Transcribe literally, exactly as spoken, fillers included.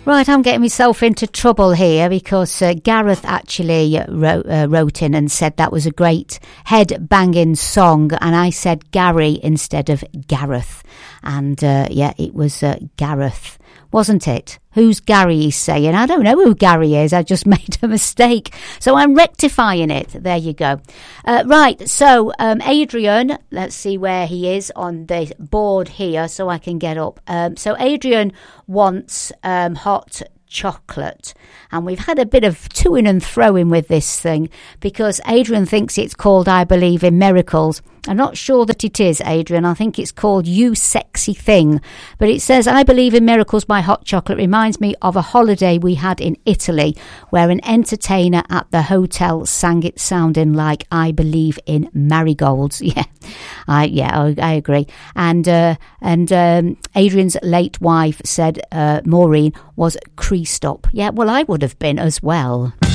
Right, I'm getting myself into trouble here because uh, Gareth actually wrote, uh, wrote in and said that was a great head-banging song, and I said Gary instead of Gareth. And uh, yeah, it was uh, Gareth, wasn't it? Who's Gary, he's saying. I don't know who Gary is. I just made a mistake. So I'm rectifying it. There you go. Uh, right, so um, Adrian, let's see where he is on the board here so I can get up. Um, so Adrian wants um, hot chocolate, and we've had a bit of toing and throwing with this thing because Adrian thinks it's called I Believe in Miracles. I'm not sure that it is, Adrian. I think it's called You Sexy Thing. But it says, I Believe in Miracles by Hot Chocolate reminds me of a holiday we had in Italy where an entertainer at the hotel sang it sounding like I Believe in Marigolds. Yeah, I yeah, I, I agree. And uh, and um, Adrian's late wife said uh, Maureen was creased up. Yeah, well, I would have been as well.